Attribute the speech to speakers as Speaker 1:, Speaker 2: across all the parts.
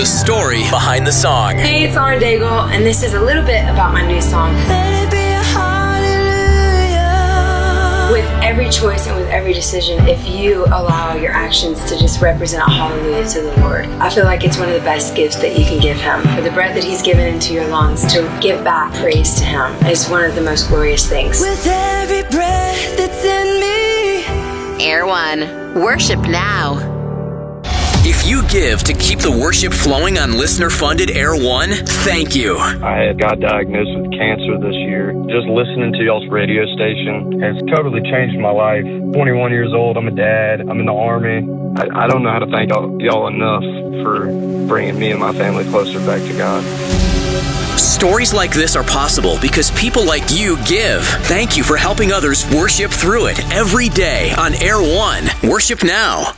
Speaker 1: The story behind the song.
Speaker 2: Hey, it's Lauren Daigle, and this is a little bit about my new song.
Speaker 3: Let it be a hallelujah.
Speaker 2: With every choice and with every decision, if you allow your actions to just represent a hallelujah to the Lord, I feel like it's one of the best gifts that you can give Him. For the breath that He's given into your lungs, to give back praise to Him is one of the most glorious things.
Speaker 3: With every breath that's in me.
Speaker 4: Air One. Worship now.
Speaker 1: If you give to keep the worship flowing on listener-funded Air One, thank you.
Speaker 5: I got diagnosed with cancer this year. Just listening to y'all's radio station has totally changed my life. 21 years old, I'm a dad, I'm in the Army. I don't know how to thank y'all enough for bringing me and my family closer back to God.
Speaker 1: Stories like this are possible because people like you give. Thank you for helping others worship through it every day on Air One. Worship now.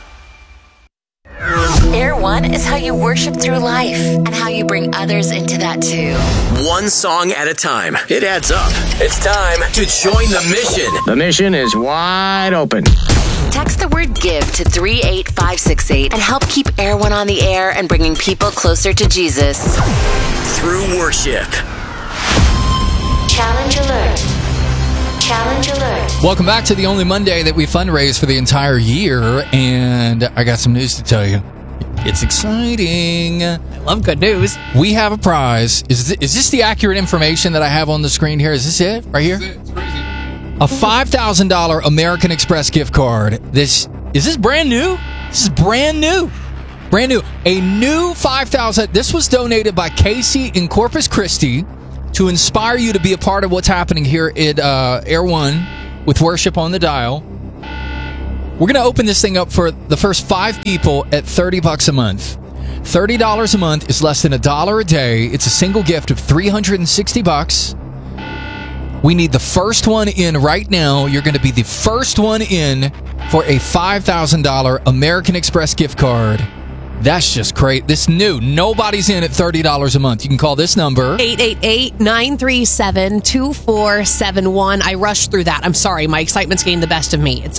Speaker 4: Air One is how you worship through life and how you bring others into that too.
Speaker 1: One song at a time. It adds up. It's time to join the mission.
Speaker 6: The mission is wide open.
Speaker 4: Text the word GIVE to 38568 and help keep Air One on the air and bringing people closer to Jesus.
Speaker 1: Through worship.
Speaker 4: Challenge alert. Challenge alert.
Speaker 7: Welcome back to the only Monday that we fundraise for the entire year, and I got some news to tell you. It's exciting.
Speaker 8: I love good news.
Speaker 7: We have a prize. Is this the accurate information that I have on the screen here? Is this it right here?
Speaker 9: It's crazy.
Speaker 7: A $5,000 American Express gift card. Is this brand new? This is brand new. Brand new. A new $5,000. This was donated by Casey in Corpus Christi to inspire you to be a part of what's happening here at Air One with Worship on the Dial. We're going to open this thing up for the first 5 people at $30 a month. $30 a month is less than $1 a day. It's a single gift of $360. We need the first one in right now. You're going to be the first one in for a $5,000 American Express gift card. That's just great. This new. Nobody's in at $30 a month. You can call this number.
Speaker 8: 888-937-2471. I rushed through that. I'm sorry. My excitement's getting the best of me. It's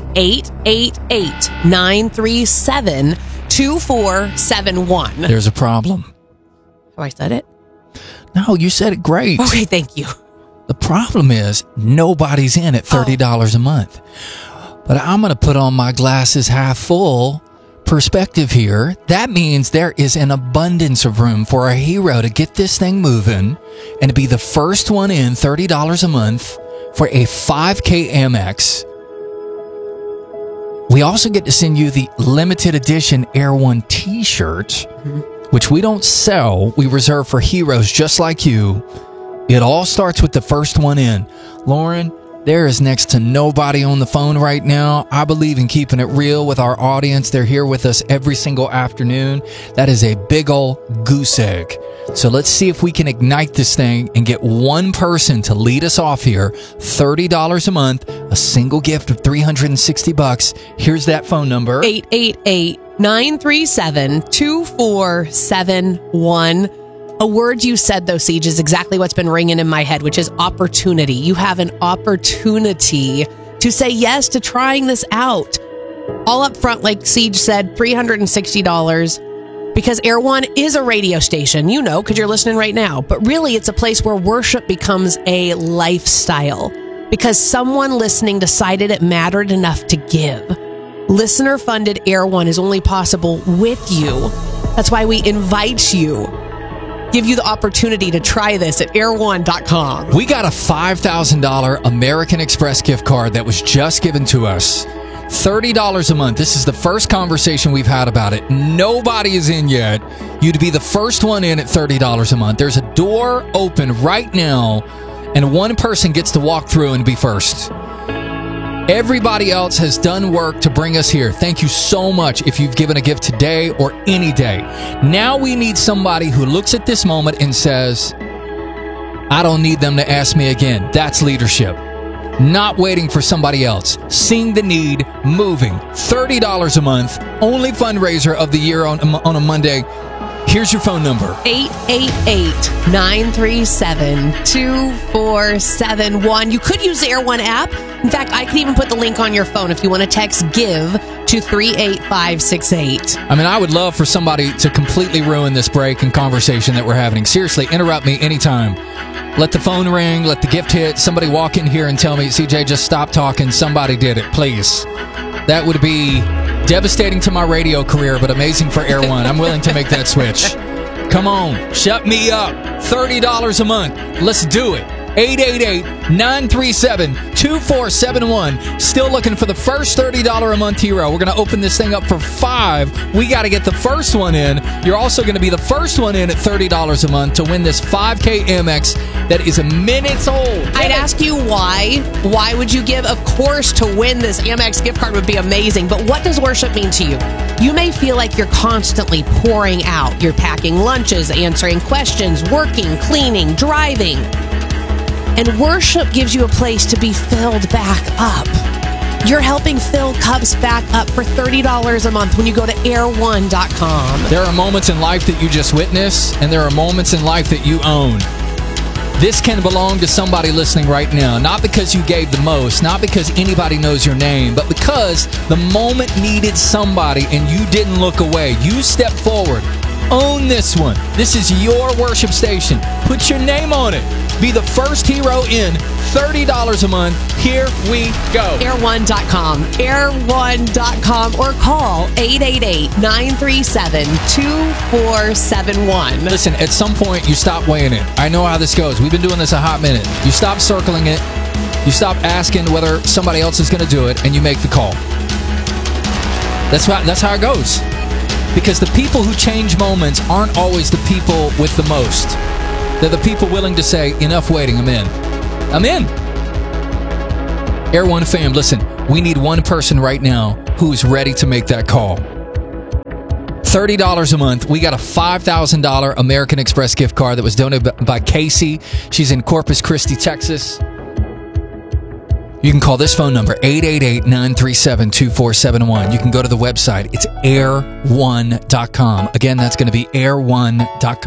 Speaker 8: 888-937-2471.
Speaker 7: There's a problem.
Speaker 8: Have I said it?
Speaker 7: No, you said it great.
Speaker 8: Okay, thank you.
Speaker 7: The problem is nobody's in at $30 a month. But I'm going to put on my glasses half full perspective here. That means there is an abundance of room for a hero to get this thing moving and to be the first one in $30 a month for a 5K Amex. We also get to send you the limited edition Air One t-shirt, which we don't sell. We reserve for heroes just like you. It all starts with the first one in. Lauren, there is next to nobody on the phone right now. I believe in keeping it real with our audience. They're here with us every single afternoon. That is a big ol' goose egg. So let's see if we can ignite this thing and get one person to lead us off here. $30 a month, a single gift of $360. Here's that phone number.
Speaker 8: 888-937-2471. A word you said, though, Siege, is exactly what's been ringing in my head, which is opportunity. You have an opportunity to say yes to trying this out. All up front, like Siege said, $360, because Air One is a radio station, you know, because you're listening right now. But really, it's a place where worship becomes a lifestyle, because someone listening decided it mattered enough to give. Listener-funded Air One is only possible with you. That's why we invite you. Give you the opportunity to try this at air1.com.
Speaker 7: We got a $5,000 American Express gift card that was just given to us. $30 a month. This is the first conversation we've had about it. Nobody is in yet. You'd be the first one in at $30 a month. There's a door open right now, and one person gets to walk through and be first. Everybody else has done work to bring us here. Thank you so much if you've given a gift today or any day. Now we need somebody who looks at this moment and says, I don't need them to ask me again. That's leadership. Not waiting for somebody else. Seeing the need, moving. $30 a month. Only fundraiser of the year on a Monday. Here's your phone number.
Speaker 8: 888-937-2471. You could use the Air One app. In fact, I could even put the link on your phone if you want to text GIVE to 38568.
Speaker 7: I mean, I would love for somebody to completely ruin this break and conversation that we're having. Seriously, interrupt me anytime. Let the phone ring, let the gift hit, somebody walk in here and tell me, CJ, just stop talking, somebody did it, please. That would be devastating to my radio career, but amazing for Air One. I'm willing to make that switch. Come on, shut me up. $30 a month. Let's do it. 888-937-2471. Still looking for the first $30 a month hero. We're going to open this thing up for 5. We got to get the first one in. You're also going to be the first one in at $30 a month to win this 5K Amex that is minutes old.
Speaker 8: I'd ask you why. Why would you give? Of course, to win this Amex gift card would be amazing. But what does worship mean to you? You may feel like you're constantly pouring out. You're packing lunches, answering questions, working, cleaning, driving. And worship gives you a place to be filled back up. You're helping fill cups back up for $30 a month when you go to air1.com.
Speaker 7: There are moments in life that you just witness, and there are moments in life that you own. This can belong to somebody listening right now, not because you gave the most, not because anybody knows your name, but because the moment needed somebody and you didn't look away. You stepped forward. Own this one. This is your worship station. Put your name on it. Be the first hero in. $30 a month. Here we go.
Speaker 8: Air1.com. Air1.com or call 888-937-2471.
Speaker 7: Listen, at some point, you stop weighing it. I know how this goes. We've been doing this a hot minute. You stop circling it. You stop asking whether somebody else is going to do it, and you make the call. That's how it goes. Because the people who change moments aren't always the people with the most. They're the people willing to say, enough waiting, I'm in. I'm in. Air One fam, listen, we need one person right now who's ready to make that call. $30 a month. We got a $5,000 American Express gift card that was donated by Casey. She's in Corpus Christi, Texas. You can call this phone number, 888-937-2471. You can go to the website. It's air1.com. Again, that's going to be air1.com.